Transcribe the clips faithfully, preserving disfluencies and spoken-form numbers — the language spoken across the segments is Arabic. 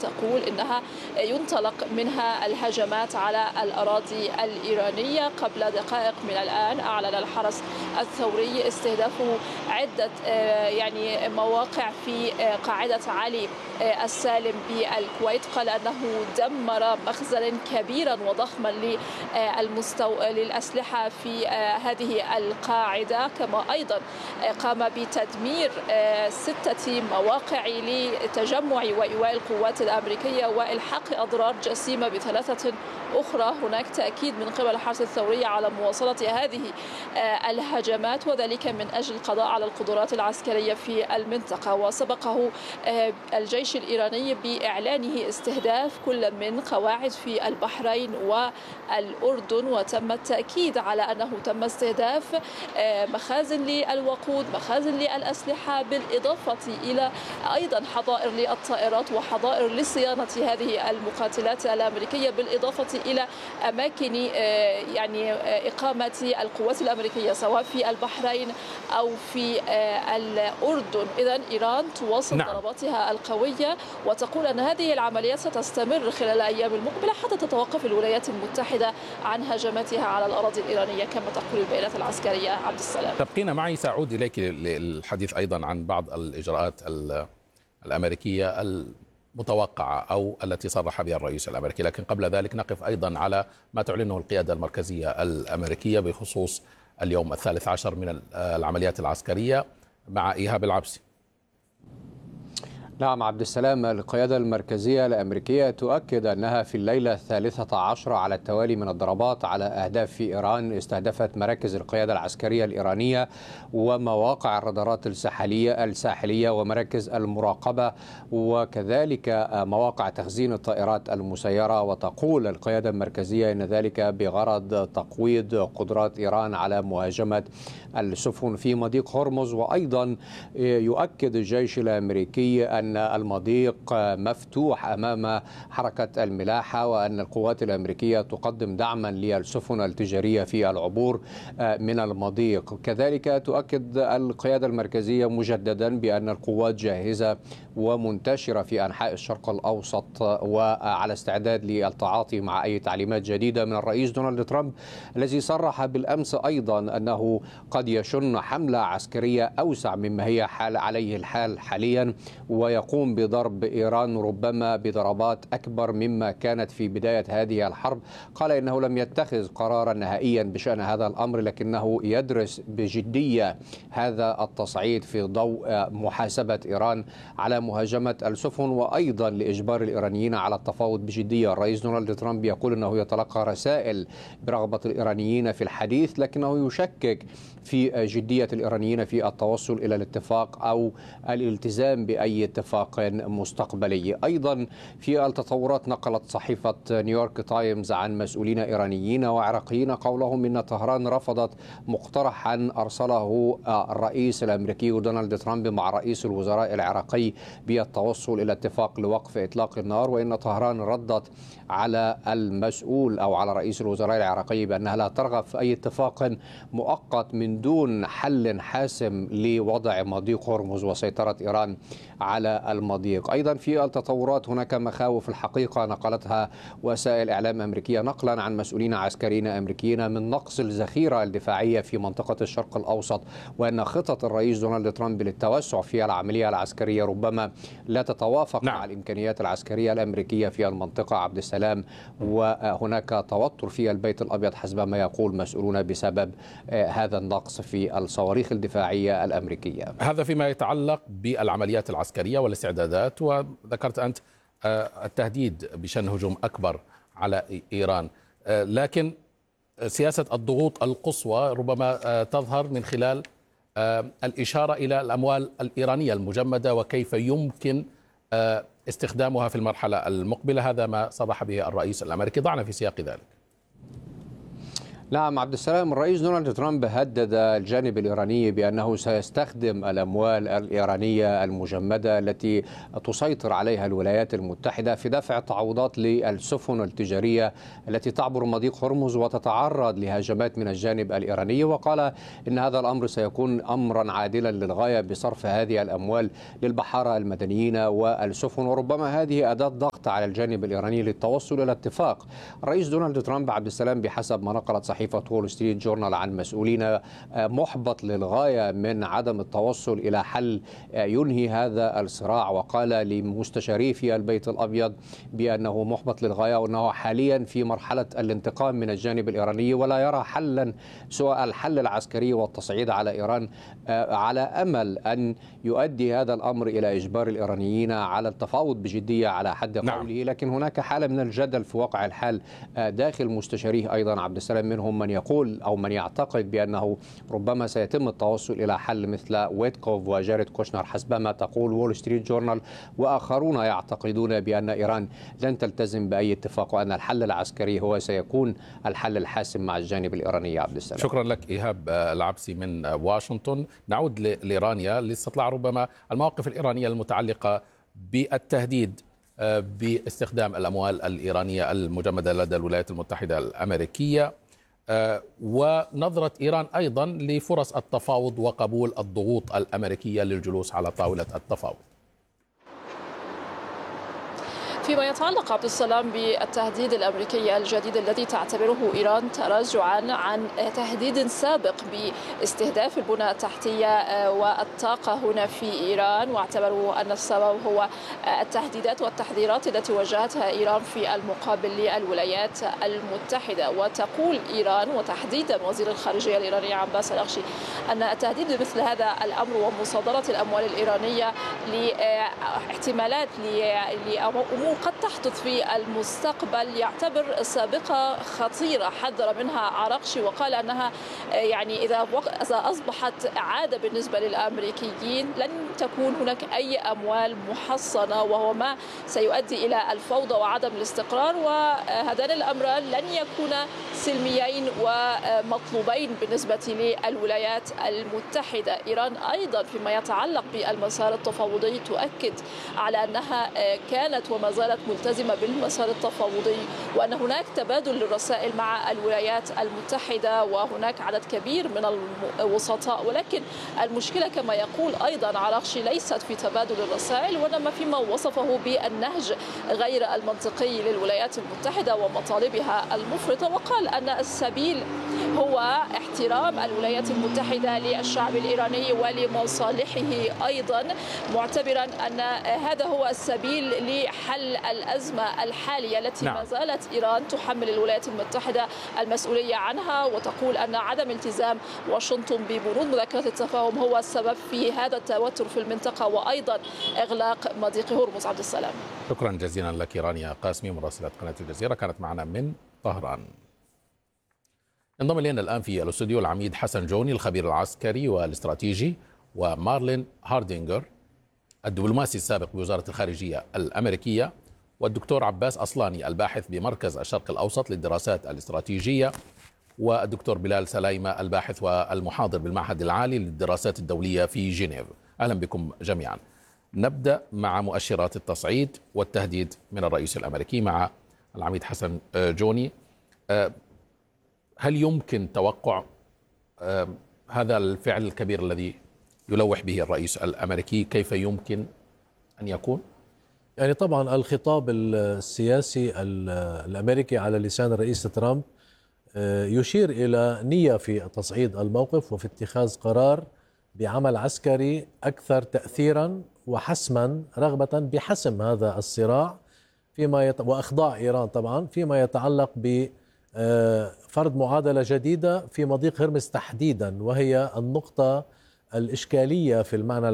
تقول إنها ينطلق منها الهجمات على الأراضي الإيرانية. قبل دقائق من الآن أعلن الحرس الثوري استهدافه عدة يعني مواقع في قاعدة علي السالم بالكويت. قال أنه دمر مخزنا كبيرا وضخما للمستو... للأسلحة في هذه القاعدة، كما أيضا قام بتدمير ستة مواقع لتجمع وإيواء القوات الأمريكية وإلحاق أضرار جسيمة بثلاثة أخرى. هناك تأكيد من قبل الحرس الثوري على مواصلة هذه الهجمات، وذلك من أجل القضاء على القدرات العسكرية في المنطقة. وسبقه الجيش الإيراني بإعلانه استهداف كل من قواعد في البحرين والأردن، وتم التأكيد على أنه تم استهداف مخازن للوقود، مخازن للأسلحة، بالإضافة إلى أيضا حظائر للطائرات وحظائر لصيانة هذه المقاتلات الأمريكية، بالإضافة إلى أماكن يعني إقامة القوات الأمريكية سواء في البحرين أو في الأردن. إذن إيران تواصل نعم. ضرباتها القوية، وتقول أن هذه العمليات ستستمر خلال الأيام المقبلة حتى تتوقف الولايات المتحدة عن هجماتها على الأراضي الإيرانية كما تقول البيانات العسكرية. عبد السلام، تبقين معي، سأعود إليك للحديث أيضا عن بعض الإجراءات الأمريكية المتوقعة أو التي صرح بها الرئيس الأمريكي، لكن قبل ذلك نقف أيضا على ما تعلنه القيادة المركزية الأمريكية بخصوص اليوم الثالث عشر من العمليات العسكرية مع إيهاب العبسي. نعم عبد السلام، القيادة المركزية الأمريكية تؤكد أنها في الليلة الثالثة عشرة على التوالي من الضربات على أهداف في إيران استهدفت مراكز القيادة العسكرية الإيرانية ومواقع الرادارات الساحلية الساحلية ومراكز المراقبة وكذلك مواقع تخزين الطائرات المسيرة. وتقول القيادة المركزية أن ذلك بغرض تقويض قدرات إيران على مهاجمة السفن في مضيق هرمز. وأيضا يؤكد الجيش الأمريكي أن المضيق مفتوح أمام حركة الملاحة وأن القوات الأمريكية تقدم دعما للسفن التجارية في العبور من المضيق. كذلك تؤكد القيادة المركزية مجددا بأن القوات جاهزة ومنتشرة في أنحاء الشرق الأوسط وعلى استعداد للتعاطي مع أي تعليمات جديدة من الرئيس دونالد ترامب، الذي صرح بالأمس أيضا أنه قد يشن حملة عسكرية أوسع مما هي حال عليه الحال حاليا، ويقوم بضرب إيران ربما بضربات أكبر مما كانت في بداية هذه الحرب. قال إنه لم يتخذ قرارا نهائيا بشأن هذا الأمر، لكنه يدرس بجدية هذا التصعيد في ضوء محاسبة إيران على مهاجمة السفن وأيضا لإجبار الإيرانيين على التفاوض بجدية. الرئيس دونالد ترامب يقول أنه يتلقى رسائل برغبة الإيرانيين في الحديث، لكنه يشكك في جدية الإيرانيين في التوصل إلى الاتفاق أو الالتزام بأي اتفاق مستقبلي. أيضا في التطورات نقلت صحيفة نيويورك تايمز عن مسؤولين إيرانيين وعراقيين قولهم إن طهران رفضت مقترحا أرسله الرئيس الأمريكي دونالد ترامب مع رئيس الوزراء العراقي بالتوصل إلى اتفاق لوقف إطلاق النار، وإن طهران ردت على المسؤول أو على رئيس الوزراء العراقي بأنها لا ترغب في أي اتفاق مؤقت من دون حل حاسم لوضع مضيق هرمز وسيطرة إيران على المضيق. أيضا في التطورات هناك مخاوف الحقيقة نقلتها وسائل إعلام أمريكية نقلا عن مسؤولين عسكريين أمريكيين من نقص الذخيرة الدفاعية في منطقة الشرق الأوسط، وأن خطط الرئيس دونالد ترامب للتوسع في العملية العسكرية ربما لا تتوافق نعم. مع الإمكانيات العسكرية الأمريكية في المنطقة. عبد السلام، وهناك توتر في البيت الأبيض حسب ما يقول مسؤولون بسبب هذا النقص في الصواريخ الدفاعية الأمريكية. هذا فيما يتعلق بالعمليات العسكرية والاستعدادات، وذكرت أنت التهديد بشن هجوم أكبر على إيران، لكن سياسة الضغوط القصوى ربما تظهر من خلال الإشارة إلى الأموال الإيرانية المجمدة وكيف يمكن استخدامها في المرحلة المقبلة. هذا ما صرح به الرئيس الأمريكي. ضعنا في سياق ذلك. نعم عبد السلام، الرئيس دونالد ترامب هدد الجانب الإيراني بأنه سيستخدم الأموال الإيرانية المجمدة التي تسيطر عليها الولايات المتحدة في دفع تعويضات للسفن التجارية التي تعبر مضيق هرمز وتتعرض لهجمات من الجانب الإيراني، وقال إن هذا الأمر سيكون أمرا عادلا للغاية بصرف هذه الأموال للبحارة المدنيين والسفن، وربما هذه أداة ضغط على الجانب الإيراني للتوصل إلى اتفاق. الرئيس دونالد ترامب عبد السلام بحسب ما نقلت صحيفة وول ستريت جورنال عن مسؤولين محبط للغاية من عدم التوصل إلى حل ينهي هذا الصراع، وقال لمستشاري في البيت الأبيض بأنه محبط للغاية وأنه حاليا في مرحلة الانتقام من الجانب الإيراني ولا يرى حلا سوى الحل العسكري والتصعيد على إيران، على أمل أن يؤدي هذا الأمر إلى إجبار الإيرانيين على التفاوض بجدية على حد قوله. نعم. لكن هناك حالة من الجدل في واقع الحال داخل مستشاريه أيضا عبد السلام، منهم من يقول أو من يعتقد بأنه ربما سيتم التوصل إلى حل مثل ويتكوف وجاريد كوشنر حسب ما تقول وول ستريت جورنال، وآخرون يعتقدون بأن إيران لن تلتزم بأي اتفاق وأن الحل العسكري هو سيكون الحل الحاسم مع الجانب الإيراني. عبد السلام، شكرا لك إيهاب العبسي من واشنطن. نعود لإيرانيا لاستطلاع ربما المواقف الإيرانية المتعلقة بالتهديد باستخدام الأموال الإيرانية المجمدة لدى الولايات المتحدة الأمريكية، ونظرة إيران أيضا لفرص التفاوض وقبول الضغوط الأمريكية للجلوس على طاولة التفاوض. فيما يتعلق عبد السلام بالتهديد الأمريكي الجديد الذي تعتبره إيران تراجعا عن تهديد سابق باستهداف البنى التحتية والطاقة هنا في إيران، واعتبروا أن السبب هو التهديدات والتحذيرات التي واجهتها إيران في المقابل للولايات المتحدة. وتقول إيران وتحديدا وزير الخارجية الإيراني عباس الأغشي أن التهديد بمثل هذا الأمر ومصادرة الأموال الإيرانية لاحتمالات لأمور قد تحدث في المستقبل يعتبر سابقة خطيرة حذر منها عراقشي، وقال أنها يعني إذا إذا أصبحت عادة بالنسبة للأمريكيين لن تكون هناك أي أموال محصنة، وهو ما سيؤدي إلى الفوضى وعدم الاستقرار، وهذان الأمران لن يكونا سلميين ومطلوبين بالنسبة للولايات المتحدة. إيران أيضا فيما يتعلق بالمسار التفاوضي تؤكد على أنها كانت وما زالت ملتزمة بالمسار التفاوضي، وأن هناك تبادل للرسائل مع الولايات المتحدة وهناك عدد كبير من الوسطاء، ولكن المشكلة كما يقول أيضا عراقشي ليست في تبادل الرسائل وإنما فيما وصفه بالنهج غير المنطقي للولايات المتحدة ومطالبها المفرطة، وقال أن السبيل هو احترام الولايات المتحدة للشعب الإيراني ولمصالحه أيضا، معتبرا أن هذا هو السبيل لحل الأزمة الحالية التي نعم. ما زالت إيران تحمل الولايات المتحدة المسؤولية عنها، وتقول أن عدم التزام واشنطن ببنود مذكرة التفاهم هو السبب في هذا التوتر في المنطقة وأيضا إغلاق مضيق هرمز. عبد السلام، شكرا جزيلا لك رانيا قاسمي مراسلة قناة الجزيرة كانت معنا من طهران. انضم الينا الآن في الاستوديو العميد حسن جوني الخبير العسكري والاستراتيجي، ومارلين هاردينغر الدبلوماسي السابق بوزارة الخارجية الأمريكية، والدكتور عباس أصلاني الباحث بمركز الشرق الأوسط للدراسات الاستراتيجية، والدكتور بلال سلايمة الباحث والمحاضر بالمعهد العالي للدراسات الدولية في جنيف. أهلا بكم جميعا. نبدأ مع مؤشرات التصعيد والتهديد من الرئيس الأمريكي مع العميد حسن جوني. هل يمكن توقع هذا الفعل الكبير الذي يلوح به الرئيس الأمريكي كيف يمكن أن يكون؟ يعني طبعا الخطاب السياسي الأمريكي على لسان الرئيس ترامب يشير إلى نية في تصعيد الموقف وفي اتخاذ قرار بعمل عسكري أكثر تأثيرا وحسما، رغبة بحسم هذا الصراع فيما يت... وإخضاع إيران طبعا فيما يتعلق بفرض معادلة جديدة في مضيق هرمز تحديدا، وهي النقطة الإشكالية في المعنى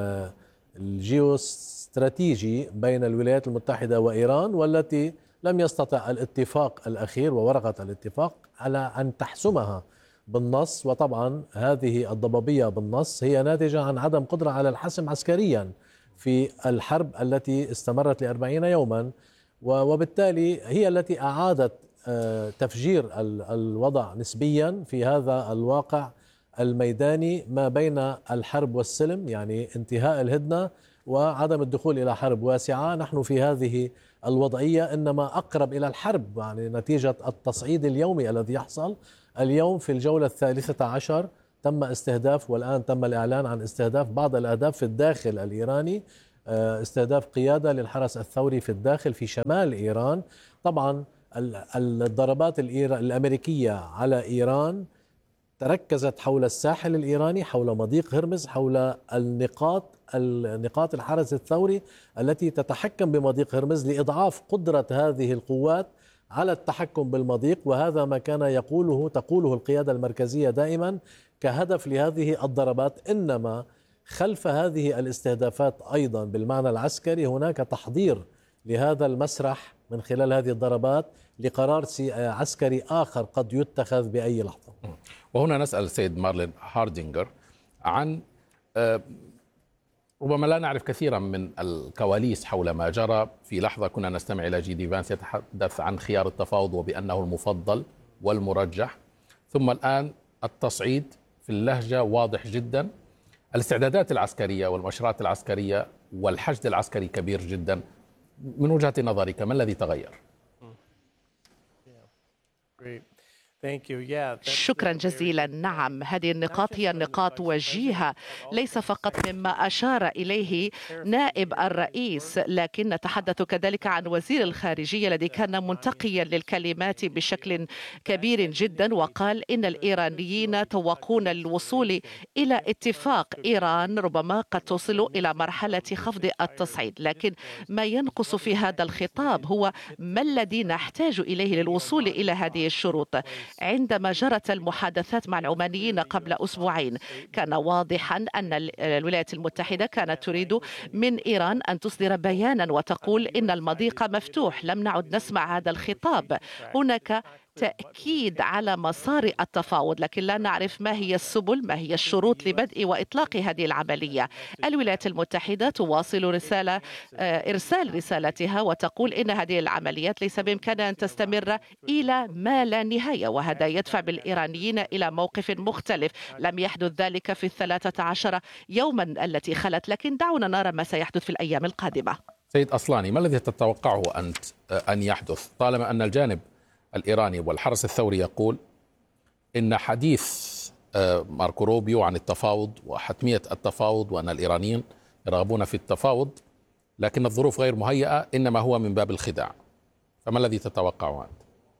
الجيوستراتيجي بين الولايات المتحدة وإيران، والتي لم يستطع الاتفاق الأخير وورقة الاتفاق على أن تحسمها بالنص. وطبعا هذه الضبابية بالنص هي ناتجة عن عدم قدرة على الحسم عسكريا في الحرب التي استمرت لأربعين يوما، وبالتالي هي التي أعادت تفجير الوضع نسبيا في هذا الواقع الميداني ما بين الحرب والسلم، يعني انتهاء الهدنة وعدم الدخول إلى حرب واسعة. نحن في هذه الوضعية إنما أقرب إلى الحرب، يعني نتيجة التصعيد اليومي الذي يحصل اليوم. في الجولة الثالثة عشر تم استهداف، والآن تم الإعلان عن استهداف بعض الأهداف في الداخل الإيراني، استهداف قيادة للحرس الثوري في الداخل في شمال إيران. طبعا الضربات الأمريكية على إيران تركزت حول الساحل الإيراني، حول مضيق هرمز، حول النقاط النقاط الحرس الثوري التي تتحكم بمضيق هرمز لإضعاف قدرة هذه القوات على التحكم بالمضيق. وهذا ما كان يقوله تقوله القيادة المركزية دائما كهدف لهذه الضربات. إنما خلف هذه الاستهدافات أيضا بالمعنى العسكري هناك تحضير لهذا المسرح من خلال هذه الضربات لقرار عسكري آخر قد يتخذ بأي لحظة. وهنا نسأل السيد مارلين هاردينجر عن ربما لا نعرف كثيرا من الكواليس حول ما جرى. في لحظة كنا نستمع إلى جي دي فانس يتحدث عن خيار التفاوض وبأنه المفضل والمرجح، ثم الآن التصعيد في اللهجة واضح جدا. الاستعدادات العسكرية والمؤشرات العسكرية والحشد العسكري كبير جدا. من وجهة نظرك ما الذي تغير؟ شكرا جزيلا. نعم، هذه النقاط هي نقاط وجيهة ليس فقط مما أشار إليه نائب الرئيس، لكن نتحدث كذلك عن وزير الخارجية الذي كان منتقيا للكلمات بشكل كبير جدا، وقال إن الإيرانيين توقون الوصول إلى اتفاق. إيران ربما قد تصل إلى مرحلة خفض التصعيد، لكن ما ينقص في هذا الخطاب هو ما الذي نحتاج إليه للوصول إلى هذه الشروط. عندما جرت المحادثات مع العمانيين قبل أسبوعين كان واضحا أن الولايات المتحدة كانت تريد من إيران أن تصدر بيانا وتقول إن المضيق مفتوح. لم نعد نسمع هذا الخطاب. هناك تأكيد على مسار التفاوض، لكن لا نعرف ما هي السبل، ما هي الشروط لبدء وإطلاق هذه العملية. الولايات المتحدة تواصل رسالة إرسال رسالتها وتقول إن هذه العمليات ليس بإمكانها أن تستمر إلى ما لا نهاية، وهذا يدفع بالإيرانيين إلى موقف مختلف. لم يحدث ذلك في الثلاثة عشر يوما التي خلت، لكن دعونا نرى ما سيحدث في الأيام القادمة. سيد أصلاني، ما الذي تتوقعه أنت أن يحدث طالما أن الجانب الإيراني والحرس الثوري يقول إن حديث ماركو روبيو عن التفاوض وحتمية التفاوض وأن الإيرانيين يرغبون في التفاوض لكن الظروف غير مهيئة إنما هو من باب الخداع، فما الذي تتوقعه أنت؟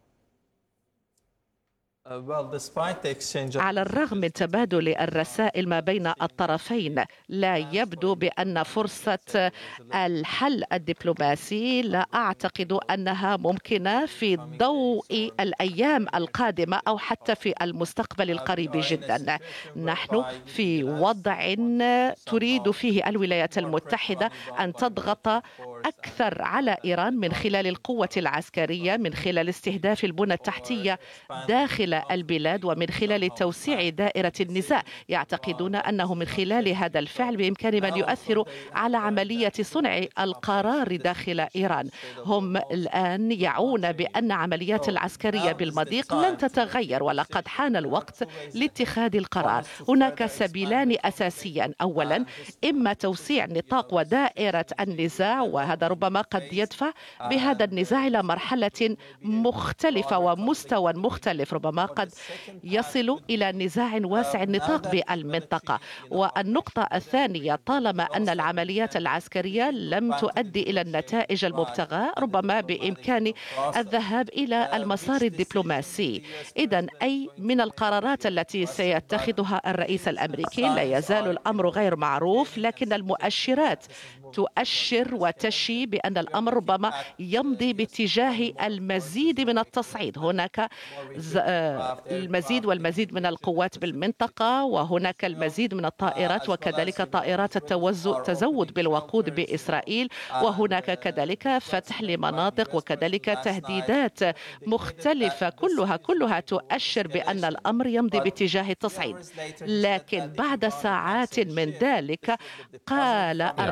على الرغم من تبادل الرسائل ما بين الطرفين لا يبدو بأن فرصة الحل الدبلوماسي لا أعتقد أنها ممكنة في ضوء الأيام القادمة أو حتى في المستقبل القريب جدا. نحن في وضع تريد فيه الولايات المتحدة أن تضغط أكثر على إيران من خلال القوة العسكرية، من خلال استهداف البنى التحتية داخل البلاد، ومن خلال توسيع دائرة النزاع. يعتقدون أنه من خلال هذا الفعل بإمكان من يؤثر على عملية صنع القرار داخل إيران. هم الآن يعون بأن عمليات العسكرية بالمضيق لن تتغير، ولقد حان الوقت لاتخاذ القرار. هناك سبيلان أساسيان: أولا إما توسيع نطاق ودائرة النزاع، وهذا ربما قد يدفع بهذا النزاع إلى مرحلة مختلفة ومستوى مختلف، ربما قد يصل إلى نزاع واسع النطاق بالمنطقة. والنقطة الثانية، طالما أن العمليات العسكرية لم تؤدي إلى النتائج المبتغاة، ربما بإمكان الذهاب إلى المسار الدبلوماسي. إذن أي من القرارات التي سيتخذها الرئيس الأمريكي لا يزال الأمر غير معروف، لكن المؤشرات تؤشر وتشي بأن الأمر ربما يمضي باتجاه المزيد من التصعيد. هناك المزيد والمزيد من القوات بالمنطقة، وهناك المزيد من الطائرات وكذلك طائرات التزود بالوقود بإسرائيل، وهناك كذلك فتح لمناطق وكذلك تهديدات مختلفة، كلها كلها تؤشر بأن الأمر يمضي باتجاه التصعيد. لكن بعد ساعات من ذلك قال الرئيس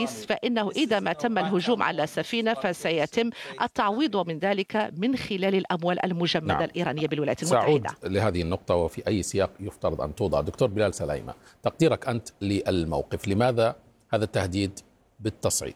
الرئيس فإنه إذا ما تم الهجوم على سفينة فسيتم التعويض من ذلك من خلال الأموال المجمدة نعم. الإيرانية بالولايات المتحدة. سأعود لهذه النقطة وفي أي سياق يفترض أن توضع. دكتور بلال سلايمة، تقديرك أنت للموقف، لماذا هذا التهديد بالتصعيد؟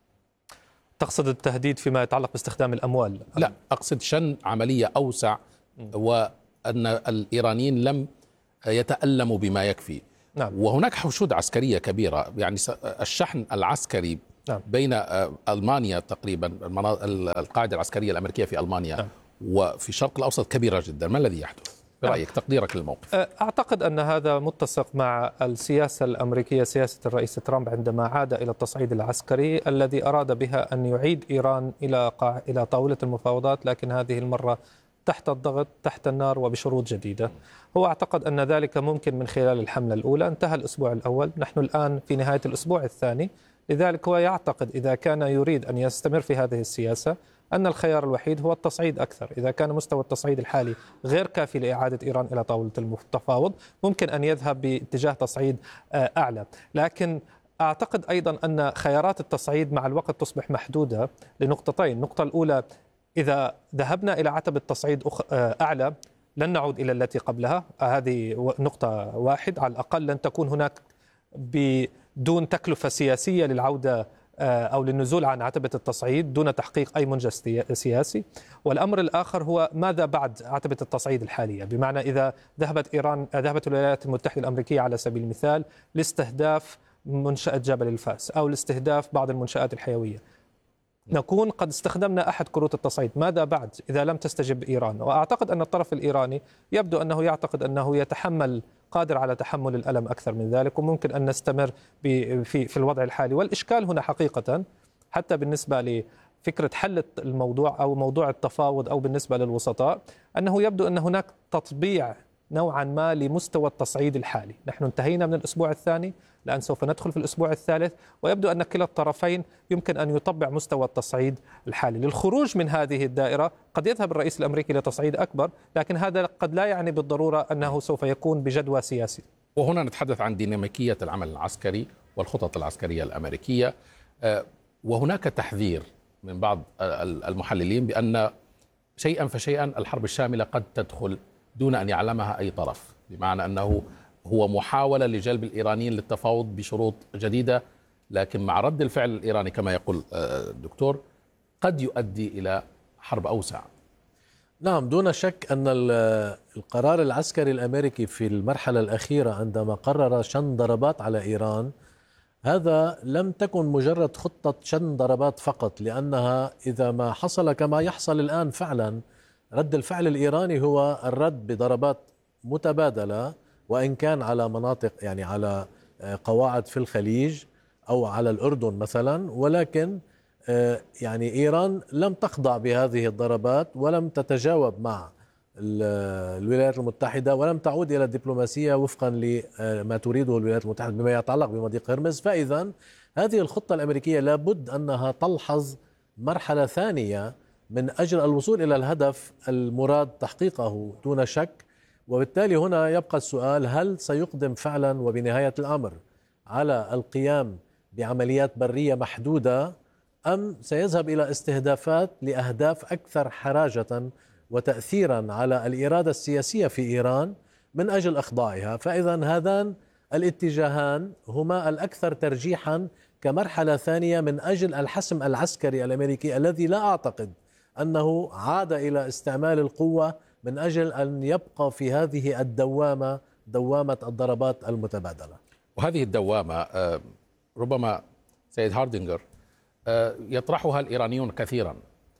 تقصد التهديد فيما يتعلق باستخدام الأموال؟ لا، أقصد شن عملية أوسع وأن الإيرانيين لم يتألموا بما يكفي. نعم. وهناك حشود عسكرية كبيرة، يعني الشحن العسكري نعم. بين ألمانيا تقريبا القاعدة العسكرية الأمريكية في ألمانيا نعم. وفي الشرق الأوسط كبيرة جدا. ما الذي يحدث برأيك؟ تقديرك للموقف؟ أعتقد أن هذا متسق مع السياسة الأمريكية، سياسة الرئيس ترامب عندما عاد إلى التصعيد العسكري الذي أراد بها أن يعيد إيران إلى قاع... إلى طاولة المفاوضات، لكن هذه المرة تحت الضغط، تحت النار، وبشروط جديدة. هو اعتقد أن ذلك ممكن من خلال الحملة الأولى. انتهى الأسبوع الأول، نحن الآن في نهاية الأسبوع الثاني، لذلك هو يعتقد إذا كان يريد أن يستمر في هذه السياسة أن الخيار الوحيد هو التصعيد أكثر. إذا كان مستوى التصعيد الحالي غير كافي لإعادة إيران إلى طاولة التفاوض، ممكن أن يذهب باتجاه تصعيد أعلى. لكن أعتقد أيضا أن خيارات التصعيد مع الوقت تصبح محدودة لنقطتين. النقطة الأولى، إذا ذهبنا إلى عتبة تصعيد أعلى لن نعود إلى التي قبلها، هذه نقطة واحد. على الأقل لن تكون هناك بدون تكلفة سياسية للعودة أو للنزول عن عتبة التصعيد دون تحقيق أي منجز سياسي. والأمر الآخر هو ماذا بعد عتبة التصعيد الحالية، بمعنى إذا ذهبت إيران ذهبت الولايات المتحدة الأمريكية على سبيل المثال لاستهداف منشأة جبل الفاس أو لاستهداف بعض المنشآت الحيوية، نكون قد استخدمنا أحد كروت التصعيد. ماذا بعد إذا لم تستجب إيران؟ وأعتقد أن الطرف الإيراني يبدو أنه يعتقد أنه يتحمل قادر على تحمل الألم أكثر من ذلك، وممكن أن نستمر في في الوضع الحالي. والإشكال هنا حقيقة حتى بالنسبة لفكرة حل الموضوع أو موضوع التفاوض أو بالنسبة للوسطاء، أنه يبدو أن هناك تطبيع نوعا ما لمستوى التصعيد الحالي. نحن انتهينا من الأسبوع الثاني، الآن سوف ندخل في الأسبوع الثالث، ويبدو أن كلا الطرفين يمكن أن يطبع مستوى التصعيد الحالي. للخروج من هذه الدائرة قد يذهب الرئيس الأمريكي لتصعيد أكبر، لكن هذا قد لا يعني بالضرورة أنه سوف يكون بجدوى سياسي. وهنا نتحدث عن ديناميكية العمل العسكري والخطط العسكرية الأمريكية، وهناك تحذير من بعض المحللين بأن شيئا فشيئا الحرب الشاملة قد تدخل دون أن يعلمها أي طرف، بمعنى أنه هو محاولة لجلب الإيرانيين للتفاوض بشروط جديدة، لكن مع رد الفعل الإيراني كما يقول الدكتور قد يؤدي إلى حرب أوسع. نعم، دون شك أن القرار العسكري الأمريكي في المرحلة الأخيرة عندما قرر شن ضربات على إيران، هذا لم تكن مجرد خطة شن ضربات فقط، لأنها إذا ما حصل كما يحصل الآن فعلا، رد الفعل الإيراني هو الرد بضربات متبادلة، وإن كان على مناطق يعني على قواعد في الخليج أو على الأردن مثلا، ولكن يعني إيران لم تخضع بهذه الضربات ولم تتجاوب مع الولايات المتحدة ولم تعود إلى الدبلوماسية وفقا لما تريده الولايات المتحدة بما يتعلق بمضيق هرمز. فإذا هذه الخطة الأمريكية لابد أنها تلحظ مرحلة ثانية من أجل الوصول إلى الهدف المراد تحقيقه دون شك. وبالتالي هنا يبقى السؤال، هل سيقدم فعلا وبنهاية الأمر على القيام بعمليات برية محدودة، أم سيذهب إلى استهدافات لأهداف أكثر حراجة وتأثيرا على الإرادة السياسية في إيران من أجل إخضاعها؟ فإذا هذان الاتجاهان هما الأكثر ترجيحا كمرحلة ثانية من أجل الحسم العسكري الأمريكي، الذي لا أعتقد أنه عاد إلى استعمال القوة من أجل أن يبقى في هذه الدوامة، دوامة الضربات المتبادلة. وهذه الدوامة ربما سيد هاردينجر يطرحها الإيرانيون كثيرا،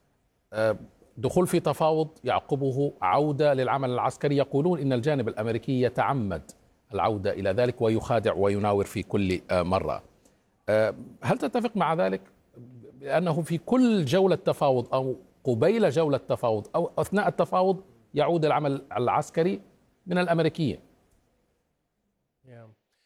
دخول في تفاوض يعقبه عودة للعمل العسكري. يقولون إن الجانب الأمريكي يتعمد العودة إلى ذلك ويخادع ويناور في كل مرة. هل تتفق مع ذلك بأنه في كل جولة تفاوض أو قبيل جولة تفاوض أو أثناء التفاوض يعود العمل العسكري من الأمريكيين؟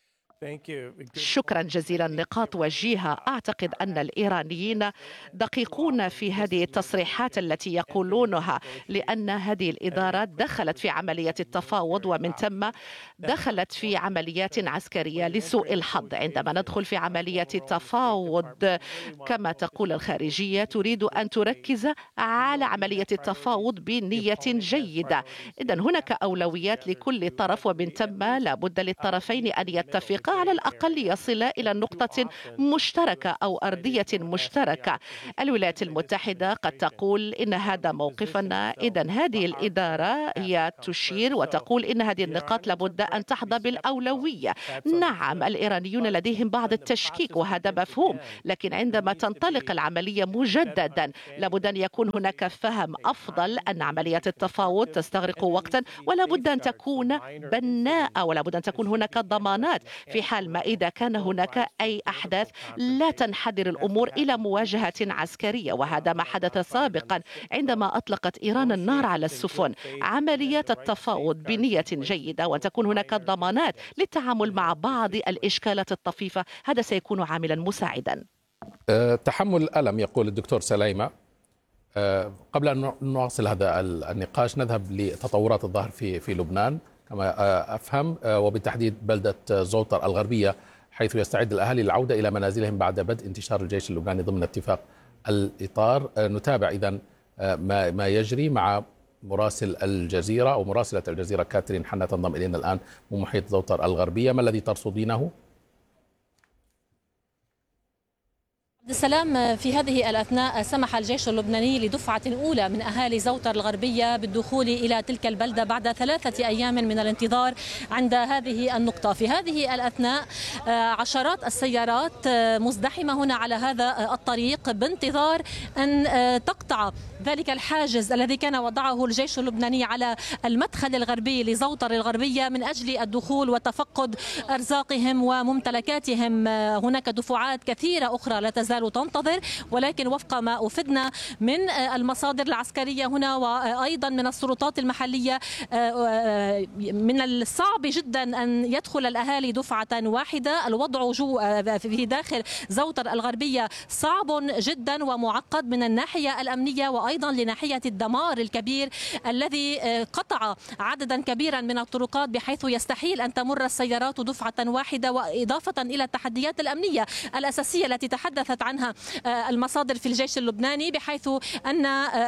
شكرا جزيلا. نقاط وجيهة. أعتقد أن الإيرانيين دقيقون في هذه التصريحات التي يقولونها، لأن هذه الإدارة دخلت في عملية التفاوض ومن ثم دخلت في عمليات عسكرية لسوء الحظ. عندما ندخل في عملية التفاوض كما تقول الخارجية تريد أن تركز على عملية التفاوض بنية جيدة. إذن هناك أولويات لكل طرف ومن ثم لابد للطرفين أن يتفقا على الأقل يصلا إلى نقطة مشتركة أو أرضية مشتركة. الولايات المتحدة قد تقول إن هذا موقفنا، إذن هذه الإدارة هي تشير وتقول إن هذه النقاط لابد أن تحظى بالأولوية. نعم الإيرانيون لديهم بعض التشكيك وهذا مفهوم، لكن عندما تنطلق العملية مجددا لابد أن يكون هناك فهم أفضل أن عملية التفاوض تستغرق وقتا ولا بد أن تكون بناءة ولا بد أن تكون هناك ضمانات في حال ما إذا كان هناك أي أحداث لا تنحدر الأمور إلى مواجهة عسكرية، وهذا ما حدث سابقا عندما أطلقت إيران النار على السفن. عملية التفاوض بنية جيدة وتكون هناك ضمانات للتعامل مع بعض الإشكالات الطفيفة، هذا سيكون عاملا مساعدا. أه تحمل الألم يقول الدكتور سليمة. أه قبل أن نواصل هذا النقاش نذهب لتطورات الظاهر في في لبنان كما أفهم، أه وبالتحديد بلدة زوطر الغربية، حيث يستعد الأهالي للعودة إلى منازلهم بعد بدء انتشار الجيش اللبناني ضمن اتفاق الإطار. أه نتابع إذن أه ما ما يجري مع مراسل الجزيرة أو مراسلة الجزيرة كاترين حنا تنضم إلينا الآن من محيط زوطر الغربية. ما الذي ترصدينه؟ عبد السلام، في هذه الأثناء سمح الجيش اللبناني لدفعة أولى من أهالي زوطر الغربية بالدخول إلى تلك البلدة بعد ثلاثة أيام من الانتظار عند هذه النقطة. في هذه الأثناء عشرات السيارات مزدحمة هنا على هذا الطريق بانتظار أن تقطع ذلك الحاجز الذي كان وضعه الجيش اللبناني على المدخل الغربي لزوطر الغربية من أجل الدخول وتفقد أرزاقهم وممتلكاتهم. هناك دفعات كثيرة أخرى لا تزال تنتظر، ولكن وفق ما أفدنا من المصادر العسكرية هنا وأيضا من السلطات المحلية من الصعب جدا أن يدخل الأهالي دفعة واحدة. الوضع جو في داخل زوطر الغربية صعب جدا ومعقد من الناحية الأمنية وأيضا لناحية الدمار الكبير الذي قطع عددا كبيرا من الطرقات بحيث يستحيل أن تمر السيارات دفعة واحدة، وإضافة إلى التحديات الأمنية الأساسية التي تحدثت عنها المصادر في الجيش اللبناني، بحيث أن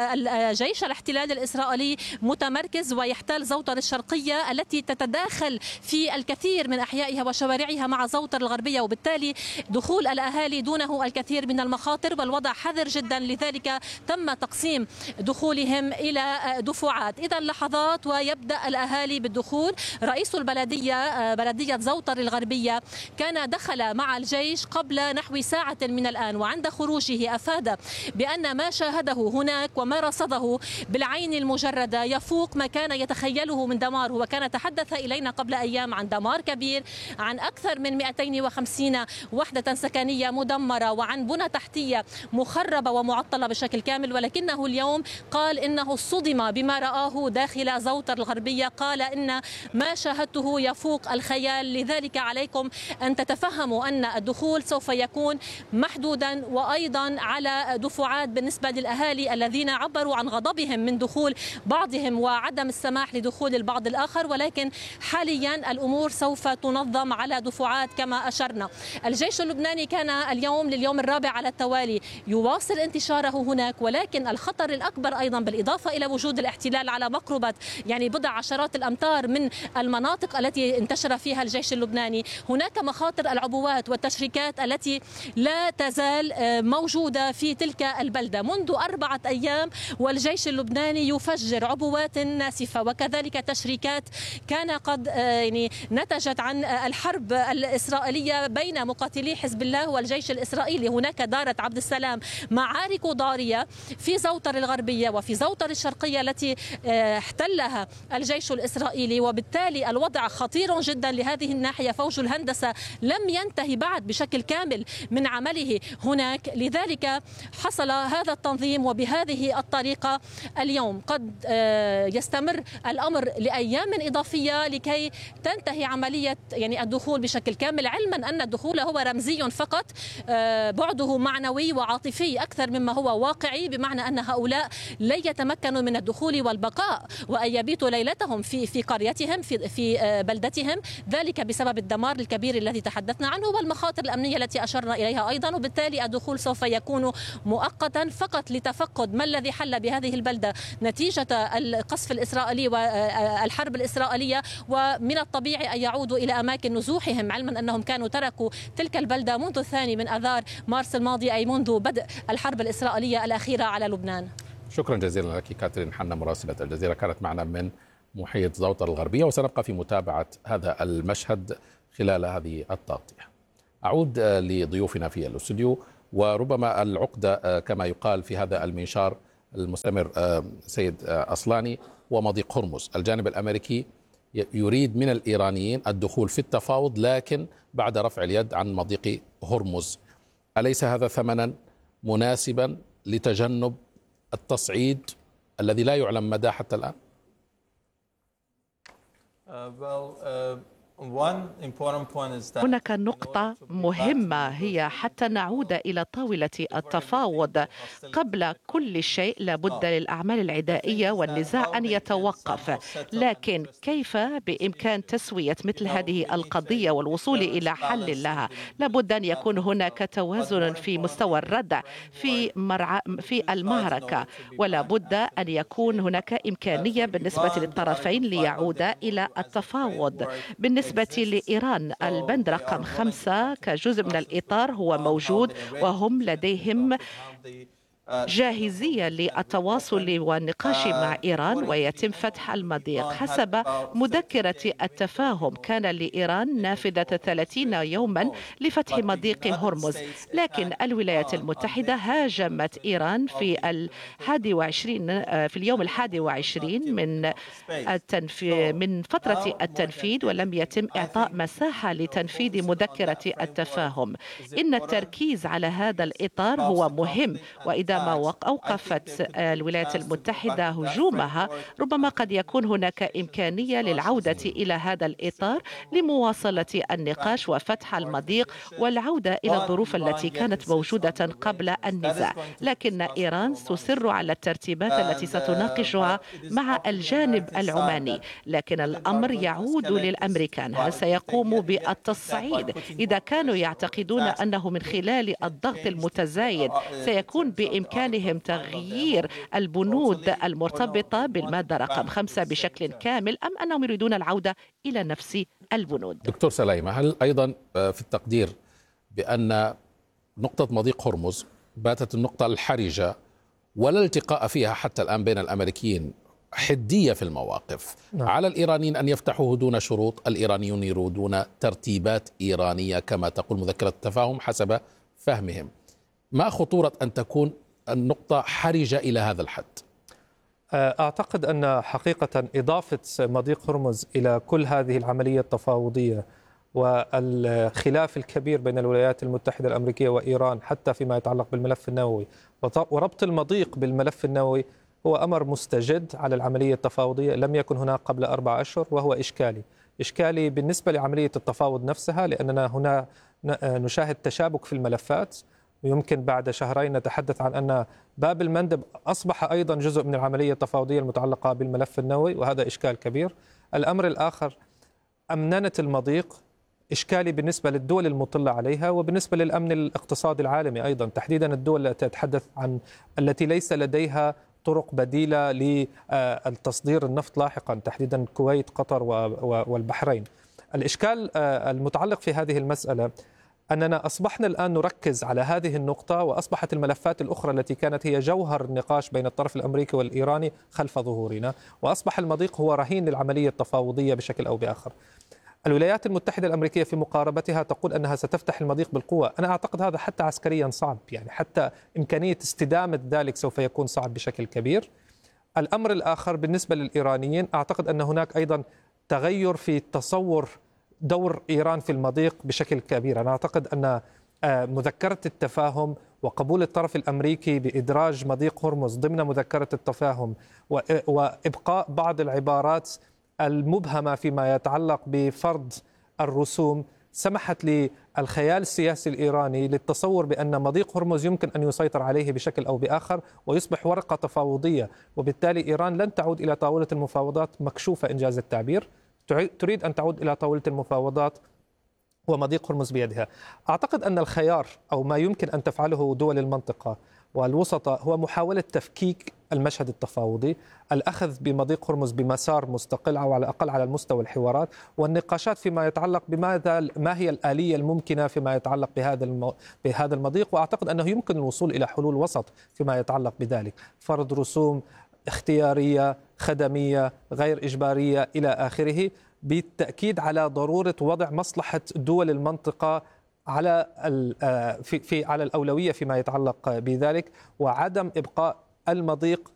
جيش الاحتلال الإسرائيلي متمركز ويحتل زوطر الشرقية التي تتداخل في الكثير من أحيائها وشوارعها مع زوطر الغربية، وبالتالي دخول الأهالي دونه الكثير من المخاطر والوضع حذر جدا. لذلك تم تقسيم دخولهم إلى دفعات. إذا لحظات ويبدأ الأهالي بالدخول. رئيس البلدية بلدية زوطر الغربية كان دخل مع الجيش قبل نحو ساعة من الآن، وعند خروجه أفاد بأن ما شاهده هناك وما رصده بالعين المجردة يفوق ما كان يتخيله من دمار. هو كان تحدث إلينا قبل أيام عن دمار كبير، عن أكثر من مئتين وخمسين وحدة سكنية مدمرة وعن بنى تحتية مخربة ومعطلة بشكل كامل، ولكنه اليوم قال إنه صدم بما رآه داخل زوطر الغربية. قال إن ما شاهدته يفوق الخيال، لذلك عليكم أن تتفهموا أن الدخول سوف يكون محدودا وأيضا على دفعات بالنسبة للأهالي الذين عبروا عن غضبهم من دخول بعضهم وعدم السماح لدخول البعض الآخر، ولكن حاليا الأمور سوف تنظم على دفعات كما أشرنا. الجيش اللبناني كان اليوم لليوم الرابع على التوالي يواصل انتشاره هناك، ولكن الخطر الأكبر أيضا بالإضافة إلى وجود الاحتلال على مقربة يعني بضع عشرات الأمتار من المناطق التي انتشر فيها الجيش اللبناني، هناك مخاطر العبوات والتشريكات التي لا تزال موجودة في تلك البلدة منذ أربعة أيام، والجيش اللبناني يفجر عبوات ناسفة وكذلك تشريكات كان قد يعني نتجت عن الحرب الإسرائيلية بين مقاتلي حزب الله والجيش الإسرائيلي. هناك دارت عبد السلام معارك ضارية في زوطر الغربية وفي زوطر الشرقية التي احتلها الجيش الإسرائيلي، وبالتالي الوضع خطير جدا لهذه الناحية. فوج الهندسة لم ينتهي بعد بشكل كامل من عمله هناك. لذلك حصل هذا التنظيم وبهذه الطريقة. اليوم قد يستمر الأمر لأيام إضافية لكي تنتهي عملية يعني الدخول بشكل كامل، علما أن الدخول هو رمزي فقط، بعده معنوي وعاطفي أكثر مما هو واقعي، بمعنى أن هؤلاء لن يتمكنوا من الدخول والبقاء وأن يبيتوا ليلتهم في في قريتهم في في بلدتهم، ذلك بسبب الدمار الكبير الذي تحدثنا عنه والمخاطر الأمنية التي أشرنا إليها أيضا. وبالتالي الدخول سوف يكون مؤقتا فقط لتفقد ما الذي حل بهذه البلدة نتيجة القصف الإسرائيلي والحرب الإسرائيلية، ومن الطبيعي أن يعودوا إلى أماكن نزوحهم، علما أنهم كانوا تركوا تلك البلدة منذ الثاني من آذار مارس الماضي، أي منذ بدء الحرب الإسرائيلية الأخيرة على لبنان. شكرا جزيلا لك كاترين حنا مراسلة الجزيرة، كانت معنا من محيط زوطر الغربية، وسنبقى في متابعة هذا المشهد خلال هذه التغطية. أعود لضيوفنا في الاستوديو، وربما العقدة كما يقال في هذا المنشار المستمر سيد أصلاني ومضيق هرمز. الجانب الأمريكي يريد من الإيرانيين الدخول في التفاوض، لكن بعد رفع اليد عن مضيق هرمز. أليس هذا ثمنا مناسبا لتجنب التصعيد الذي لا يعلم مدى حتى الآن؟ Uh, well, uh... هناك نقطة مهمة هي حتى نعود إلى طاولة التفاوض. قبل كل شيء لابد للأعمال العدائية والنزاع أن يتوقف، لكن كيف بإمكان تسوية مثل هذه القضية والوصول إلى حل لها؟ لابد أن يكون هناك توازن في مستوى الردع في مرع... في المعركة، ولا بد أن يكون هناك إمكانية بالنسبة للطرفين ليعودا إلى التفاوض. بالنسبة بالنسبة لإيران البند رقم خمسة كجزء من الإطار هو موجود، وهم لديهم جاهزية للتواصل والنقاش مع إيران ويتم فتح المضيق. حسب مذكرة التفاهم كان لإيران نافذة ثلاثين يوما لفتح مضيق هرمز، لكن الولايات المتحدة هاجمت إيران في الحادي وعشرين في اليوم الحادي وعشرين من التنفي من فترة التنفيذ، ولم يتم إعطاء مساحة لتنفيذ مذكرة التفاهم. إن التركيز على هذا الإطار هو مهم، وإذا ما أوقفت الولايات المتحدة هجومها ربما قد يكون هناك إمكانية للعودة إلى هذا الإطار لمواصلة النقاش وفتح المضيق والعودة إلى الظروف التي كانت موجودة قبل النزاع. لكن إيران تصر على الترتيبات التي ستناقشها مع الجانب العماني، لكن الأمر يعود للأمريكان. هل سيقوموا بالتصعيد؟ إذا كانوا يعتقدون أنه من خلال الضغط المتزايد سيكون بإمكانهم تغيير البنود المرتبطة بالمادة رقم خمسة بشكل كامل، أم أنهم يريدون العودة إلى نفس البنود؟ دكتور سليمة، هل أيضا في التقدير بأن نقطة مضيق هرمز باتت النقطة الحرجة ولا التقاء فيها حتى الآن بين الأمريكيين، حدية في المواقف؟ نعم. على الإيرانيين أن يفتحوه دون شروط، الإيرانيون يريدون ترتيبات إيرانية كما تقول مذكرة التفاهم حسب فهمهم. ما خطورة أن تكون النقطة حرجة إلى هذا الحد؟ أعتقد أن حقيقة إضافة مضيق هرمز إلى كل هذه العملية التفاوضية والخلاف الكبير بين الولايات المتحدة الأمريكية وإيران حتى فيما يتعلق بالملف النووي وربط المضيق بالملف النووي هو أمر مستجد على العملية التفاوضية، لم يكن هناك قبل أربع أشهر، وهو إشكالي إشكالي بالنسبة لعملية التفاوض نفسها، لأننا هنا نشاهد تشابك في الملفات، ويمكن بعد شهرين نتحدث عن أن باب المندب أصبح أيضا جزء من العملية التفاوضية المتعلقة بالملف النووي، وهذا إشكال كبير. الأمر الآخر أمننة المضيق إشكالي بالنسبة للدول المطلة عليها وبالنسبة للأمن الاقتصادي العالمي أيضا، تحديدا الدول التي تتحدث عن التي ليس لديها طرق بديلة للتصدير النفط لاحقا، تحديدا الكويت قطر والبحرين. الإشكال المتعلق في هذه المسألة أننا أصبحنا الآن نركز على هذه النقطة، وأصبحت الملفات الأخرى التي كانت هي جوهر النقاش بين الطرف الأمريكي والإيراني خلف ظهورنا، وأصبح المضيق هو رهين للعملية التفاوضية بشكل أو بآخر. الولايات المتحدة الأمريكية في مقاربتها تقول أنها ستفتح المضيق بالقوة، أنا أعتقد هذا حتى عسكريا صعب، يعني حتى إمكانية استدامة ذلك سوف يكون صعب بشكل كبير. الأمر الآخر بالنسبة للإيرانيين، أعتقد أن هناك أيضا تغير في تصور دور إيران في المضيق بشكل كبير. أنا أعتقد أن مذكرة التفاهم وقبول الطرف الأمريكي بإدراج مضيق هرمز ضمن مذكرة التفاهم وإبقاء بعض العبارات المبهمة فيما يتعلق بفرض الرسوم سمحت للخيال السياسي الإيراني للتصور بأن مضيق هرمز يمكن أن يسيطر عليه بشكل أو بآخر ويصبح ورقة تفاوضية، وبالتالي إيران لن تعود إلى طاولة المفاوضات مكشوفة إنجاز التعبير، تريد أن تعود إلى طاولة المفاوضات ومضيق هرمز بيدها. أعتقد أن الخيار أو ما يمكن أن تفعله دول المنطقة والوسطاء هو محاولة تفكيك المشهد التفاوضي، الأخذ بمضيق هرمز بمسار مستقل أو على الأقل على المستوى الحوارات، والنقاشات فيما يتعلق بماذا ما هي الآلية الممكنة فيما يتعلق بهذا المو... بهذا المضيق. وأعتقد أنه يمكن الوصول إلى حلول وسط فيما يتعلق بذلك، فرض رسوم اختيارية خدمية غير إجبارية إلى آخره، بالتأكيد على ضرورة وضع مصلحة دول المنطقة على في في على الأولوية فيما يتعلق بذلك، وعدم إبقاء المضيق